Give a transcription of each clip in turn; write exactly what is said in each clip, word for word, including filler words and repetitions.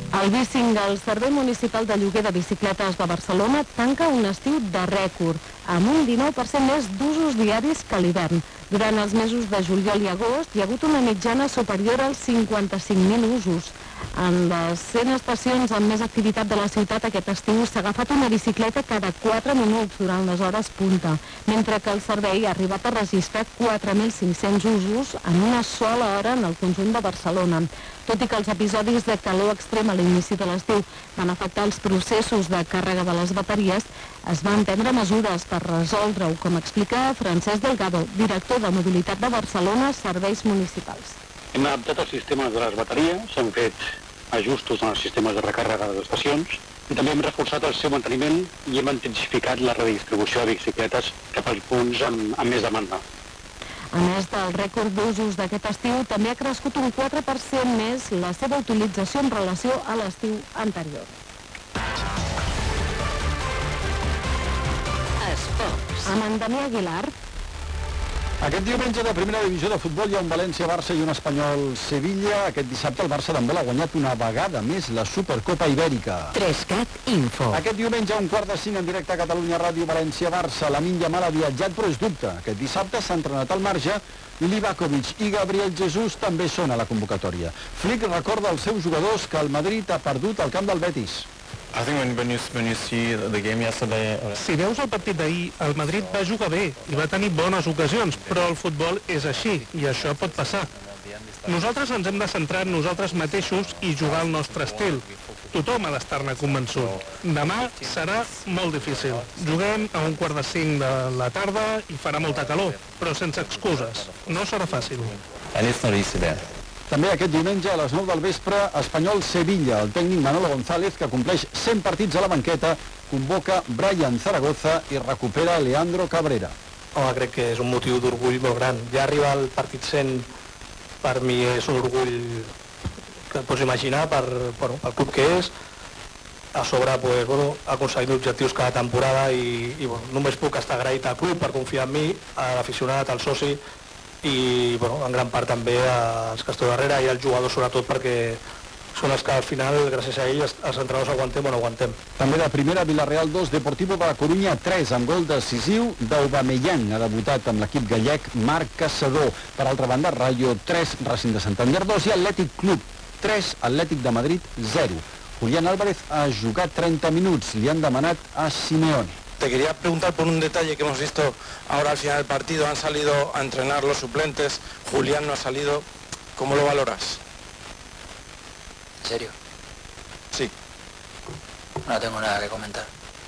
El Bicing, el Servei Municipal de Lloguer de Bicicletes de Barcelona, tanca un estiu de rècord, amb un dinou per cent més d'usos diaris que l'hivern. Durant els mesos de juliol i agost hi ha hagut una mitjana superior als cinquanta-cinc mil usos. En les cent estacions amb més activitat de la ciutat aquest estiu s'ha agafat una bicicleta cada quatre minuts durant les hores punta, mentre que el servei ha arribat a registrar quatre mil cinc-cents usos en una sola hora en el conjunt de Barcelona. Tot i que els episodis de calor extrem a l'inici de l'estiu van afectar els processos de càrrega de les bateries, es van prendre mesures per resoldre-ho, com explica Francesc Delgado, director de Mobilitat de Barcelona, Serveis Municipals. Hem adaptat els sistemes de les bateries, s'han fet ajustos en els sistemes de recàrrega de les estacions i també hem reforçat el seu manteniment i hem intensificat la redistribució de bicicletes cap als punts amb, amb més demanda. A més del rècord d'usos d'aquest estiu, també ha crescut un quatre per cent més la seva utilització en relació a l'estiu anterior. Esports. Amb en Damià Aguilar. Aquest diumenge de primera divisió de futbol hi ha un València-Barça i un Espanyol-Sevilla. Aquest dissabte el Barça d'handbol ha guanyat una vegada més la Supercopa Ibèrica. Trescat Info. Aquest diumenge a un quart de cinc en directe a Catalunya Ràdio València-Barça. Lamine Yamal ha viatjat però és dubte. Aquest dissabte s'ha entrenat al marge i Livakovic i Gabriel Jesús també són a la convocatòria. Flick recorda als seus jugadors que el Madrid ha perdut al camp del Betis. I think when, when, you, when you see the game yesterday... Si veus el partit d'ahir, el Madrid va jugar bé i va tenir bones ocasions, però el futbol és així i això pot passar. Nosaltres ens hem de centrar en nosaltres mateixos i jugar al nostre estil. Tothom ha d'estar-ne convençut. Demà serà molt difícil. Juguem a un quart de cinc de la tarda i farà molta calor, però sense excuses. No serà fàcil. And it's not easy there. També aquest diumenge a les nou del vespre, Espanyol-Sevilla. El tècnic Manolo González, que compleix cent partits a la banqueta, convoca Brian Zaragoza i recupera Leandro Cabrera. Home, crec que és un motiu d'orgull molt gran. Ja arribar al partit cent per mi és un orgull que et pots imaginar per, bueno, pel club que és. A sobre pues, bueno, aconseguint objectius cada temporada i, i bueno, només puc estar agraït al club per confiar en mi, a l'aficionat, al soci, i bueno, en gran part també als que esteu darrere i als jugadors sobretot perquè són els que al final, gràcies a ells, els entrenadors aguantem o no aguantem. També de primera, Villarreal dos, Deportivo de la Corunya tres, amb gol decisiu d'Aubameyang. Ha debutat amb l'equip gallec Marc Caçador. Per altra banda, Rayo tres, Racing de Santander dos i Atlètic Club tres, Atlètic de Madrid zero. Julián Álvarez ha jugat treinta minuts, li han demanat a Simeone. Te quería preguntar por un detalle que hemos visto ahora al final del partido. Han salido a entrenar los suplentes, Julián no ha salido. ¿Cómo lo valoras? ¿En serio? Sí. No tengo nada que comentar.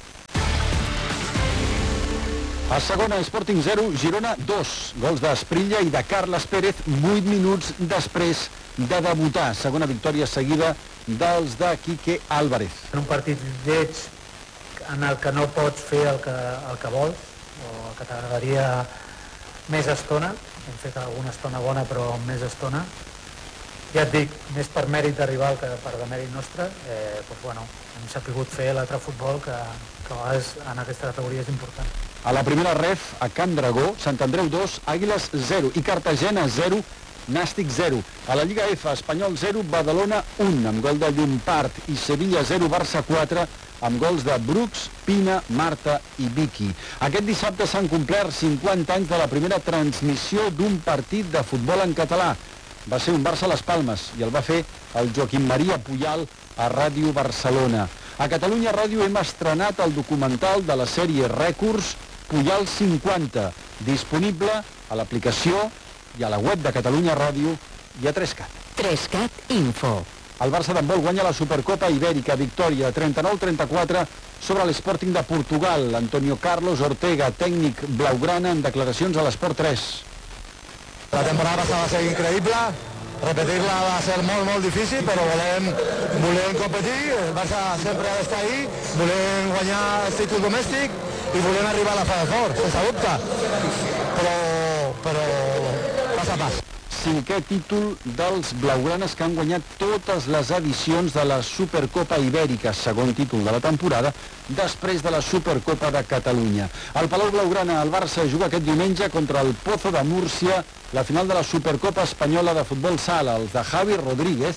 A segona, Sporting zero, Girona dos. Gols d'Esprilla i de Carles Pérez vuit minuts després de debutar. Segona victòria seguida dels de Quique Álvarez. En un partit lleig en el que no pots fer el que, el que vols o el que t'agradaria més estona, hem fet alguna estona bona però més estona, ja et dic, més per mèrit de rival que per de mèrit nostre, eh, doncs, bueno, hem sapigut fer l'altre futbol que, que a vegades en aquesta categoria és important. A la primera ref, a Can Dragó, Sant Andreu dos, Àguiles zero i Cartagena zero, Nàstic zero. A la Lliga F, Espanyol zero, Badalona un, amb gol de Llompart, i Sevilla zero, Barça quatre, amb gols de Brooks, Pina, Marta i Vicky. Aquest dissabte s'han complert cinquanta anys de la primera transmissió d'un partit de futbol en català. Va ser un Barça a les Palmes i el va fer el Joaquim Maria Puyal a Ràdio Barcelona. A Catalunya Ràdio hem estrenat el documental de la sèrie Rècords Puyal cinquanta, disponible a l'aplicació i a la web de Catalunya Ràdio i a Trescat. Trescat Info. El Barça d'handbol guanya la Supercopa Ibèrica, victòria trenta-nou a trenta-quatre sobre l'Sporting de Portugal. Antonio Carlos Ortega, tècnic blaugrana, en declaracions a l'Esport tres. La temporada passada va ser increïble, repetir-la va ser molt, molt difícil, però volem, volem competir, el Barça sempre ha d'estar ahí, volem guanyar el títol domèstic i volem arribar a la Final Four, sense dubte, però, però pas a pas. Cinquè títol dels blaugranes que han guanyat totes les edicions de la Supercopa Ibèrica, segon títol de la temporada, després de la Supercopa de Catalunya. Al Palau Blaugrana, el Barça juga aquest diumenge contra el Pozo de Múrcia, la final de la Supercopa Espanyola de Futbol Sala. Els de Javi Rodríguez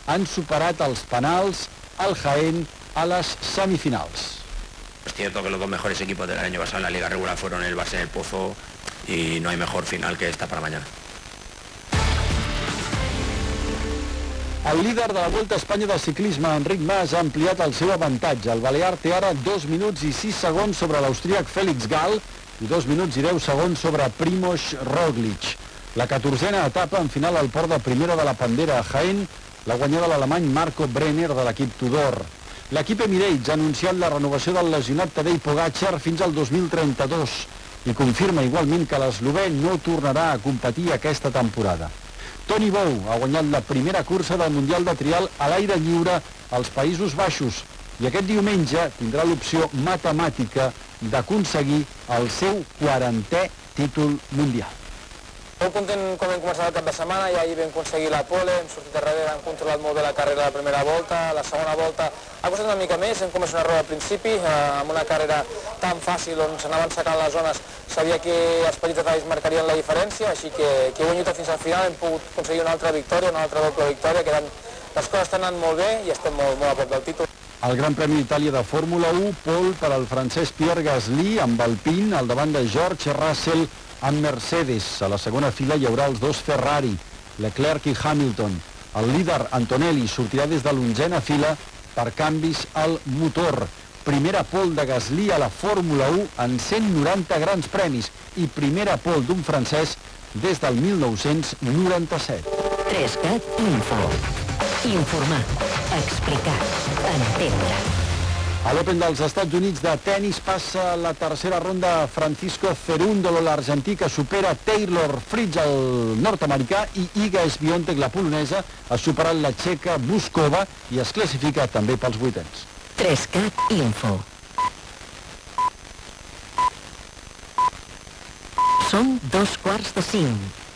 han superat els penals al Jaén a les semifinals. Es cierto que los dos mejores equipos del año pasado en la Liga Regular fueron el Barça y el Pozo y no hay mejor final que esta para mañana. El líder de la Volta a Espanya de ciclisme, Enric Mas, ha ampliat el seu avantatge. El balear té ara dos minuts i sis segons sobre l'austríac Félix Gall i dos minuts i deu segons sobre Primož Roglič. La catorzena etapa en final al port de Primera de la Pandera a Jaén l'ha guanyada l'alemany Marco Brenner de l'equip Tudor. L'equip Emirates ha anunciat la renovació del lesionat Tadej Pogačar fins al dos mil trenta-dos i confirma igualment que l'eslovè no tornarà a competir aquesta temporada. Toni Bou ha guanyat la primera cursa del Mundial de Trial a l'aire lliure als Països Baixos i aquest diumenge tindrà l'opció matemàtica d'aconseguir el seu quarantè títol mundial. Molt content com hem començat el cap de setmana, ja ahir vam aconseguir la pole, hem sortit darrere, hem controlat molt bé la carrera de la primera volta, la segona volta ha costat una mica més, hem començat un error al principi, eh, amb una carrera tan fàcil on s'anaven secant les zones, sabia que els petits detalls marcarien la diferència, així que, que he guanyat fins al final, hem pogut aconseguir una altra victòria, una altra doble victòria, que eren, les coses estan anant molt bé i estem molt, molt a prop del títol. El Gran Premi d'Itàlia de Fórmula u, pole per al francès Pierre Gasly amb Alpine al davant de George Russell amb Mercedes. A la segona fila hi haurà els dos Ferrari, Leclerc i Hamilton. El líder Antonelli sortirà des de l'onzena fila per canvis al motor. Primera pole de Gasly a la Fórmula u en cent noranta grans premis i primera pole d'un francès des del mil nou-cents noranta-set. Trescat Info. Informar, explicar, entendre. A l'Open dels Estats Units de tennis passa la tercera ronda Francisco Cerúndolo, l'argentí, que supera Taylor Fritz, el nord-americà, i Iga Swiatek, la polonesa, ha superat la txeca Buskova i es classifica també pels vuitens. Trescat Info. Són dos quarts de cinc.